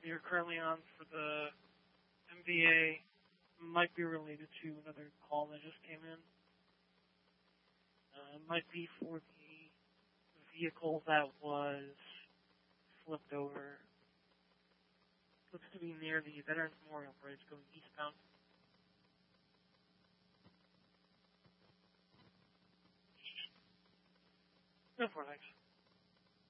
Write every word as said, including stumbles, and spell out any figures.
you're currently on for the M V A might be related to another call that just came in. Uh, might be for the vehicle that was flipped over. Looks to be near the Veterans Memorial Bridge going eastbound. Go for it, thanks.